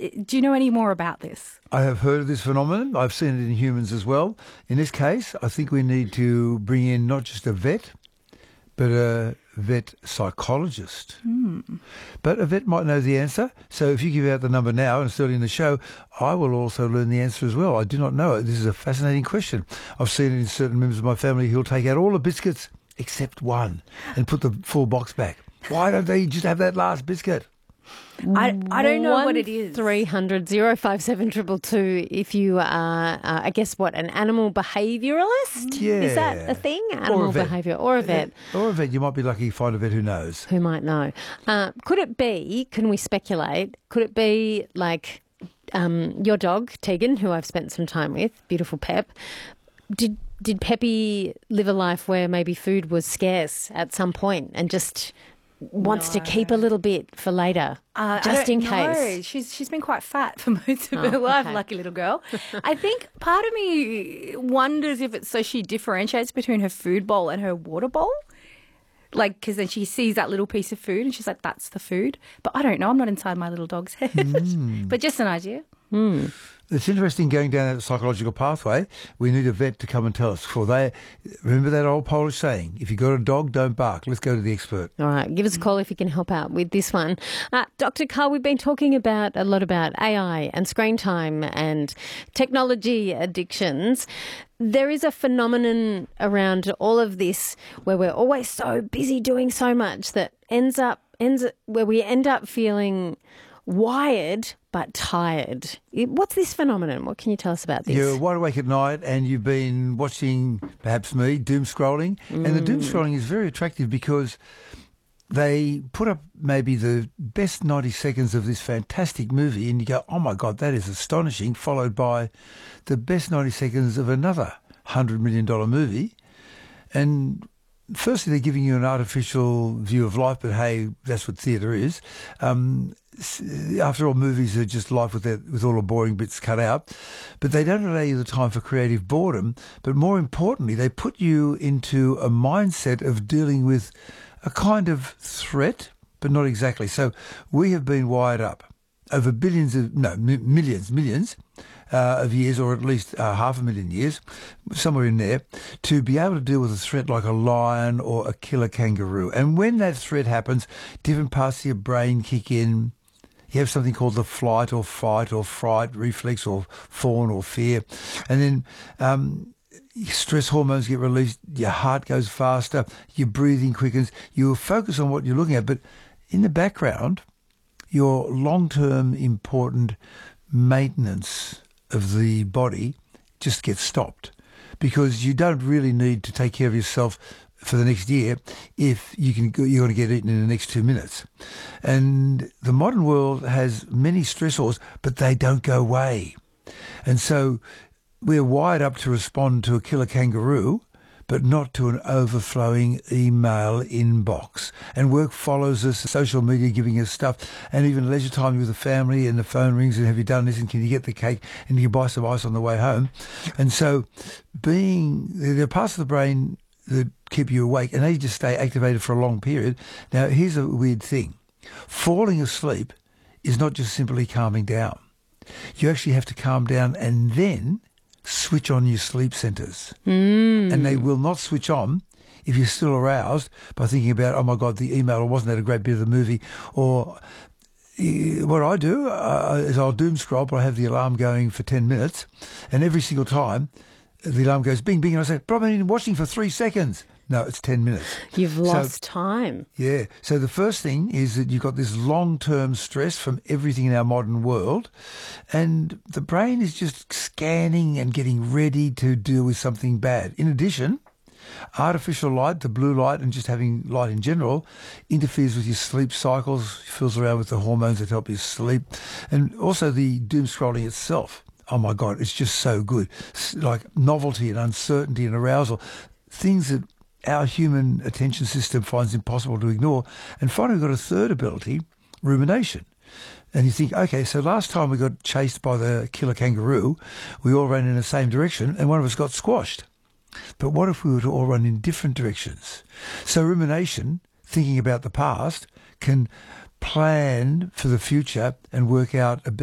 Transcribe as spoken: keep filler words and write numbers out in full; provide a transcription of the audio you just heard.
do you know any more about this? I have heard of this phenomenon. I've seen it in humans as well. In this case, I think we need to bring in not just a vet, but a vet psychologist. Mm. But a vet might know the answer. So if you give out the number now and still in the show, I will also learn the answer as well. I do not know it. This is a fascinating question. I've seen it in certain members of my family who'll take out all the biscuits except one and put the full box back. Why don't they just have that last biscuit? I, I don't know what it is. three hundred, oh five seven two two two if you are, uh, I guess, what, an animal behaviouralist? Yeah. Is that a thing? Animal Or a vet. behaviour. Or a vet. Or a vet. You might be lucky to find a vet who knows. Who might know. Uh, could it be, can we speculate, could it be like um, your dog, Tegan, who I've spent some time with, beautiful Pep, did did Peppy live a life where maybe food was scarce at some point and just wants No. to keep a little bit for later, Uh, just I don't in case? know. She's she's been quite fat for most of Oh, her life, okay. lucky little girl. I think part of me wonders if it's so she differentiates between her food bowl and her water bowl. Like, because then she sees that little piece of food and she's like, that's the food. But I don't know. I'm not inside my little dog's head. Mm. But just an idea. Mm. It's interesting going down that psychological pathway. We need a vet to come and tell us. For they remember that old Polish saying, if you got a dog, don't bark. Let's go to the expert. All right, give us a call if you can help out with this one. Uh, Doctor Carl, we've been talking about a lot about A I and screen time and technology addictions. There is a phenomenon around all of this where we're always so busy doing so much that ends up ends where we end up feeling wired but tired. What's this phenomenon? What can you tell us about this? You're wide awake at night and you've been watching, perhaps me, doom scrolling. Mm. And the doom scrolling is very attractive because they put up maybe the best ninety seconds of this fantastic movie and you go, oh my God, that is astonishing, followed by the best ninety seconds of another one hundred million dollars movie. And firstly, they're giving you an artificial view of life, but hey, that's what theatre is. Um, after all, movies are just life with, that, with all the boring bits cut out. But they don't allow you the time for creative boredom. But more importantly, they put you into a mindset of dealing with a kind of threat, but not exactly. So we have been wired up over billions of, no, millions, millions uh, of years, or at least uh, half a million years, somewhere in there, to be able to deal with a threat like a lion or a killer kangaroo. And when that threat happens, different parts of your brain kick in. You have something called the flight or fight or fright reflex or fawn or fear. And then um, stress hormones get released, your heart goes faster, your breathing quickens, you focus on what you're looking at. But in the background, your long-term important maintenance of the body just gets stopped because you don't really need to take care of yourself for the next year if you can, you're going to get eaten in the next two minutes. And the modern world has many stressors, but they don't go away. And so we're wired up to respond to a killer kangaroo, but not to an overflowing email inbox. And work follows us, social media giving us stuff, and even leisure time with the family, and the phone rings and have you done this and can you get the cake and you buy some ice on the way home. And so being, there are parts of the brain that keep you awake and they just stay activated for a long period. Now, here's a weird thing. Falling asleep is not just simply calming down. You actually have to calm down and then switch on your sleep centres. Mm. And they will not switch on if you're still aroused by thinking about, oh my God, the email, or wasn't that a great bit of the movie? Or uh, what I do uh, is I'll doom scroll, but I have the alarm going for ten minutes. And every single time the alarm goes bing, bing, and I say, but I've been watching for three seconds. No, it's ten minutes. You've lost so, time. Yeah. So the first thing is that you've got this long-term stress from everything in our modern world, and the brain is just scanning and getting ready to deal with something bad. In addition, artificial light, the blue light, and just having light in general interferes with your sleep cycles, fills around with the hormones that help you sleep, and also the doom scrolling itself. Oh my God, it's just so good. Like novelty and uncertainty and arousal, things that our human attention system finds impossible to ignore. And finally, we've got a third ability, rumination. And you think, okay, so last time we got chased by the killer kangaroo, we all ran in the same direction and one of us got squashed. But what if we were to all run in different directions? So rumination, thinking about the past, can plan for the future and work out a